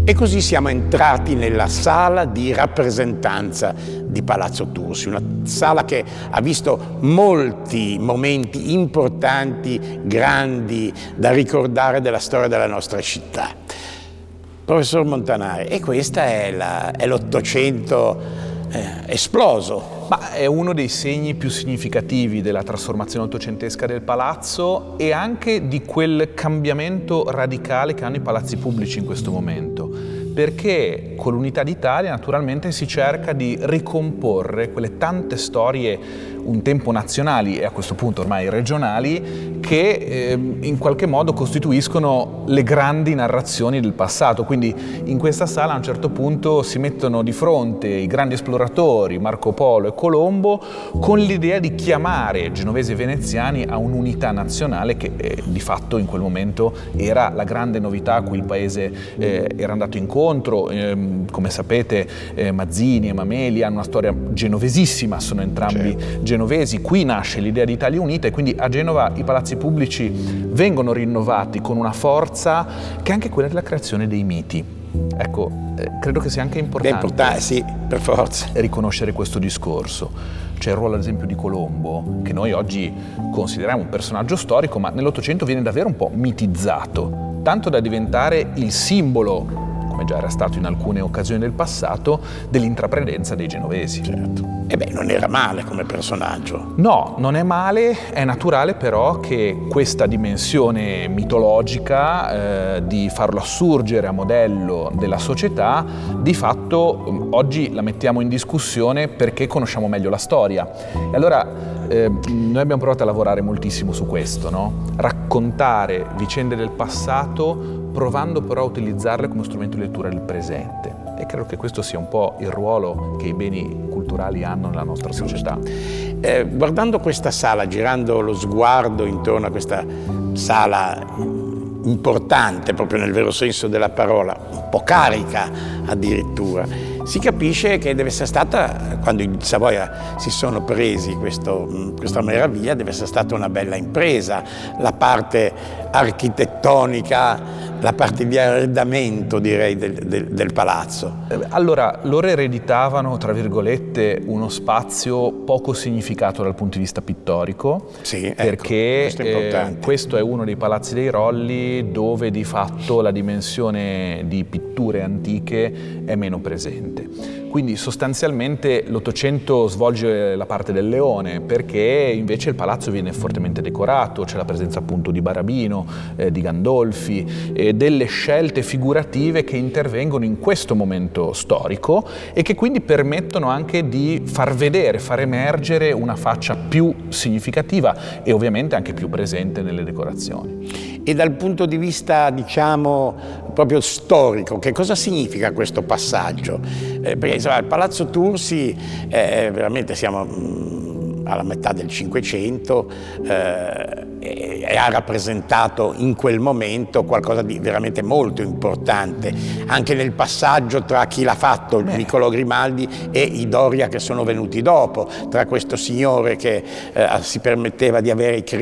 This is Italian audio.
E così siamo entrati nella sala di rappresentanza di Palazzo Tursi, una sala che ha visto molti momenti importanti, grandi, da ricordare della storia della nostra città. Professor Montanari, e questa è l'Ottocento esploso. Ma è uno dei segni più significativi della trasformazione ottocentesca del palazzo e anche di quel cambiamento radicale che hanno i palazzi pubblici in questo momento. Perché con l'Unità d'Italia naturalmente si cerca di ricomporre quelle tante storie un tempo nazionali e a questo punto ormai regionali che in qualche modo costituiscono le grandi narrazioni del passato. Quindi in questa sala a un certo punto si mettono di fronte i grandi esploratori Marco Polo e Colombo con l'idea di chiamare genovesi e veneziani a un'unità nazionale che di fatto in quel momento era la grande novità a cui il paese era andato incontro. Come sapete Mazzini e Mameli hanno una storia genovesissima, sono entrambi genovesi. Qui nasce l'idea di Italia Unita e quindi a Genova i palazzi pubblici vengono rinnovati con una forza che è anche quella della creazione dei miti. Ecco, credo che sia anche importante sì, per forza, riconoscere questo discorso. C'è il ruolo ad esempio di Colombo, che noi oggi consideriamo un personaggio storico, ma nell'Ottocento viene davvero un po' mitizzato, tanto da diventare il simbolo, come già era stato in alcune occasioni del passato, dell'intraprendenza dei genovesi. Certo. E beh, non era male come personaggio. No, non è male, è naturale però che questa dimensione mitologica di farlo assurgere a modello della società, di fatto oggi la mettiamo in discussione perché conosciamo meglio la storia. E allora noi abbiamo provato a lavorare moltissimo su questo, no? Raccontare vicende del passato provando però a utilizzarle come strumento di lettura del presente. E credo che questo sia un po' il ruolo che i beni culturali hanno nella nostra società. Guardando questa sala, girando lo sguardo intorno a questa sala importante, proprio nel vero senso della parola, un po' carica addirittura, si capisce che deve essere stata, quando i Savoia si sono presi questa meraviglia, deve essere stata una bella impresa. La parte architettonica, la parte di arredamento, direi, del palazzo. Allora, loro ereditavano, tra virgolette, uno spazio poco significato dal punto di vista pittorico, sì, ecco, perché questo è uno dei palazzi dei Rolli dove di fatto la dimensione di pitture antiche è meno presente. Quindi sostanzialmente l'Ottocento svolge la parte del leone, perché invece il palazzo viene fortemente decorato, c'è la presenza appunto di Barabino, di Gandolfi, delle scelte figurative che intervengono in questo momento storico e che quindi permettono anche di far vedere, far emergere una faccia più significativa e ovviamente anche più presente nelle decorazioni. E dal punto di vista, diciamo, proprio storico, che cosa significa questo passaggio? Perché insomma, il Palazzo Tursi, veramente siamo alla metà del Cinquecento, e ha rappresentato in quel momento qualcosa di veramente molto importante, anche nel passaggio tra chi l'ha fatto, Niccolò Grimaldi, e i Doria che sono venuti dopo, tra questo signore che si permetteva di avere i